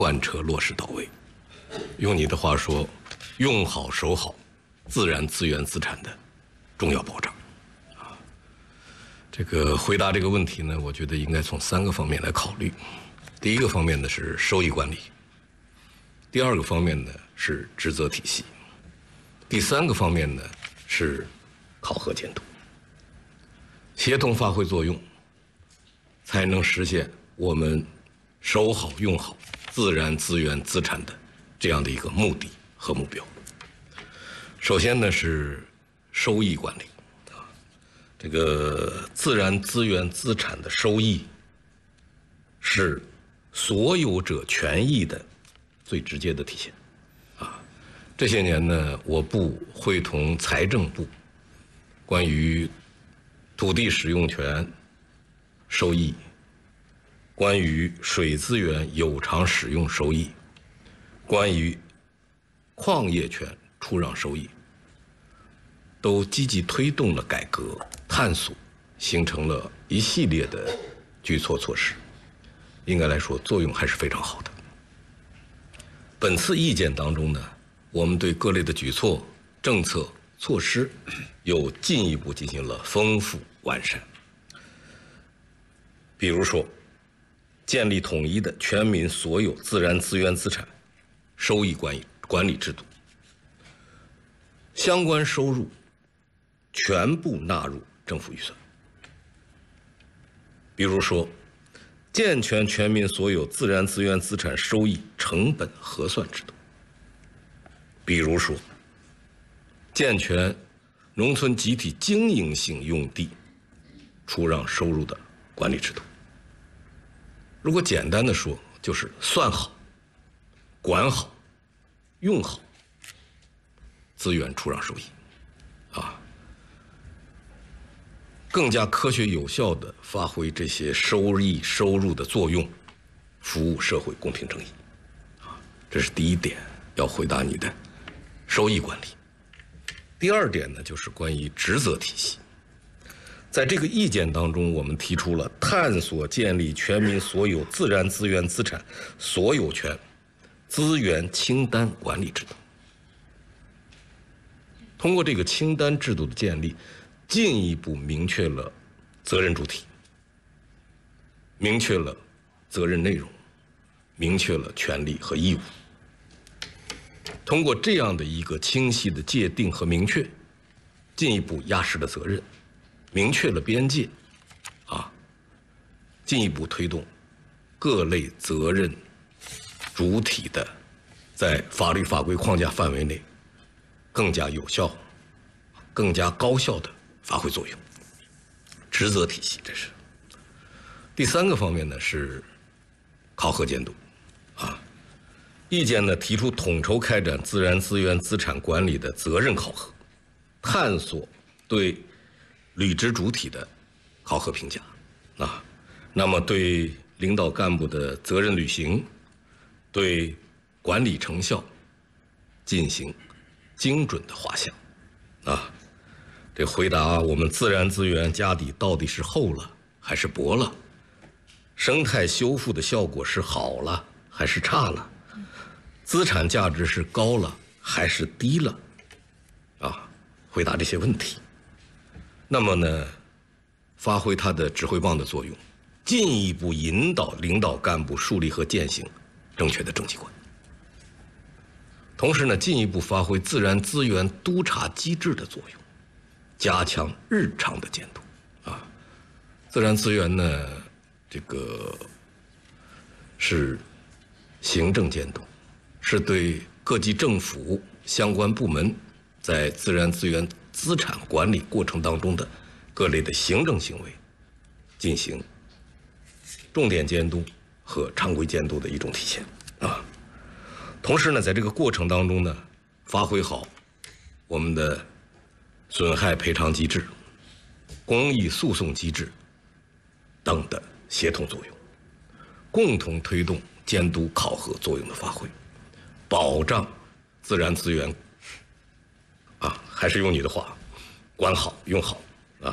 贯彻落实到位。用你的话说，用好守好自然资源资产的重要保障。这个回答这个问题呢，我觉得应该从3个方面来考虑。第一个方面呢是收益管理，第2个方面呢是职责体系，第3个方面呢是考核监督，协同发挥作用，才能实现我们守好用好自然资源资产的这样的一个目的和目标。首先呢是收益管理，这个自然资源资产的收益是所有者权益的最直接的体现。这些年呢，我部会同财政部关于土地使用权收益、关于水资源有偿使用收益、关于矿业权出让收益，都积极推动了改革探索，形成了一系列的举措措施，应该来说作用还是非常好的。本次意见当中呢，我们对各类的举措、政策、措施又进一步进行了丰富完善。比如说，建立统一的全民所有自然资源资产收益管理制度，相关收入全部纳入政府预算。比如说，健全全民所有自然资源资产收益成本核算制度。比如说，健全农村集体经营性用地出让收入的管理制度。如果简单的说，就是算好、管好、用好资源出让收益，更加科学有效地发挥这些收益收入的作用，服务社会公平正义。这是第一点要回答你的收益管理。第2点呢，就是关于职责体系。在这个意见当中，我们提出了探索建立全民所有自然资源资产所有权资源清单管理制度。通过这个清单制度的建立，进一步明确了责任主体，明确了责任内容，明确了权利和义务。通过这样的一个清晰的界定和明确，进一步压实了责任，明确了边界，进一步推动各类责任主体的在法律法规框架范围内更加有效、更加高效的发挥作用。职责体系，这是。第3个方面呢是考核监督。意见呢提出统筹开展自然资源资产管理的责任考核，探索对履职主体的考核评价。那么对领导干部的责任履行，对管理成效进行精准的画像。这回答我们自然资源家底到底是厚了还是薄了，生态修复的效果是好了还是差了，资产价值是高了还是低了，回答这些问题。那么呢，发挥它的指挥棒的作用，进一步引导领导干部树立和践行正确的政绩观。同时呢，进一步发挥自然资源督查机制的作用，加强日常的监督。自然资源呢，这个是行政监督，是对各级政府相关部门在自然资源资产管理过程当中的各类的行政行为进行重点监督和常规监督的一种体现。同时呢，在这个过程当中呢，发挥好我们的损害赔偿机制、公益诉讼机制等的协同作用，共同推动监督考核作用的发挥，保障自然资源还是用你的话，管好用好。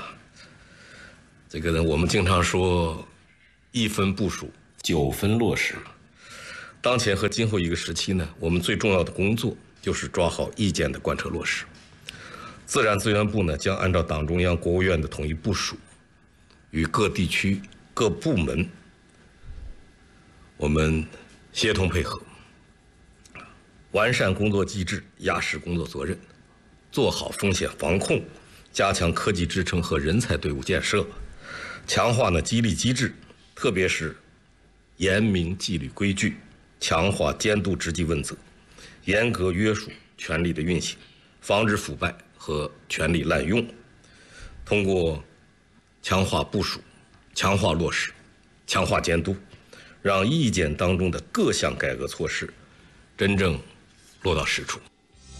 这个呢，我们经常说1分部署9分落实， 当前和今后一个时期呢，我们最重要的工作就是抓好意见的贯彻落实。自然资源部呢，将按照党中央、国务院的统一部署，与各地区各部门我们协同配合，完善工作机制，压实工作责任，做好风险防控，加强科技支撑和人才队伍建设，强化激励机制，特别是严明纪律规矩，强化监督职级问责，严格约束权力的运行，防止腐败和权力滥用。通过强化部署、强化落实、强化监督，让意见当中的各项改革措施真正落到实处。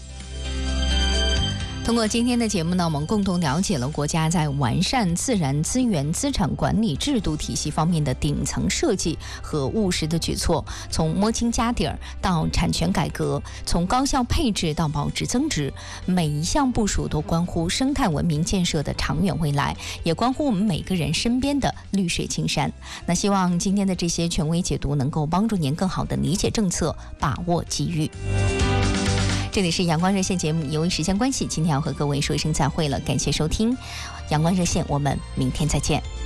通过今天的节目呢，我们共同了解了国家在完善自然资源资产管理制度体系方面的顶层设计和务实的举措，从摸清家底儿到产权改革，从高效配置到保值增值，每一项部署都关乎生态文明建设的长远未来，也关乎我们每个人身边的绿水青山。那希望今天的这些权威解读能够帮助您更好地理解政策，把握机遇。这里是阳光热线节目，由于时间关系，今天要和各位说一声再会了，感谢收听阳光热线，我们明天再见。